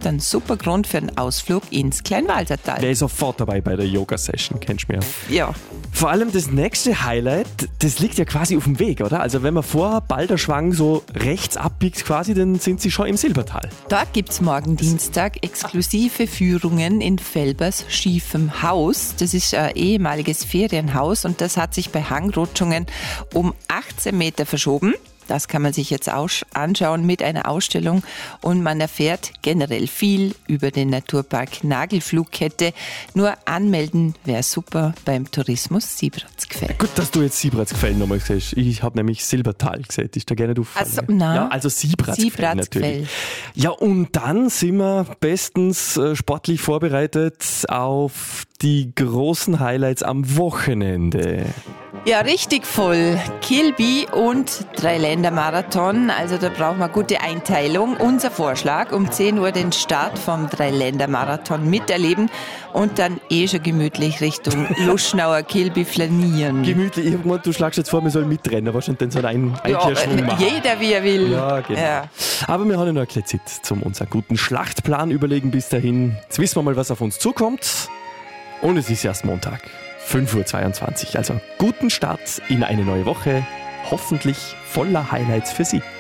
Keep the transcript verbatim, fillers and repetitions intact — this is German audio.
ein super Grund für einen Ausflug ins Kleinwalsertal. Wäre sofort dabei bei der Yoga-Session, kennst du mich ja. Ja. Vor allem das nächste Highlight, das liegt ja quasi auf dem Weg, oder? Also wenn man vor Balderschwang so rechts abbiegt quasi, dann sind sie schon im Silbertal. Dort gibt es morgen Dienstag exklusive Führungen in Velbers schiefem Haus. Das ist ein ehemaliges Ferienhaus und das hat sich bei Hangrutschungen um achtzehn Meter verschoben. Das kann man sich jetzt anschauen mit einer Ausstellung und man erfährt generell viel über den Naturpark Nagelflugkette. Nur anmelden wäre super beim Tourismus Siebratsgfell. Gut, dass du jetzt Siebratsgfell nochmal siehst. Ich habe nämlich Silbertal gesehen. Ist da gerne du also, nein. Ja, also Siebratsgfell, Siebratsgfell natürlich. Ja, und dann sind wir bestens äh, sportlich vorbereitet auf die großen Highlights am Wochenende. Ja, richtig voll. Kilby und Dreiländermarathon. Also da brauchen wir gute Einteilung. Unser Vorschlag, um zehn Uhr den Start vom Dreiländermarathon miterleben und dann eh schon gemütlich Richtung Luschnauer Kilby flanieren. Gemütlich. Ich hab gemeint, du schlagst jetzt vor, wir sollen mitrennen. Aber schon dann so einen Einkehrschwung ja, machen. Jeder wie er will. Ja, genau. Ja. Aber wir haben ja noch ein bisschen Zeit zum unseren guten Schlachtplan überlegen bis dahin. Jetzt wissen wir mal, was auf uns zukommt. Und es ist erst Montag. fünf Uhr zweiundzwanzig. Also guten Start in eine neue Woche. Hoffentlich voller Highlights für Sie.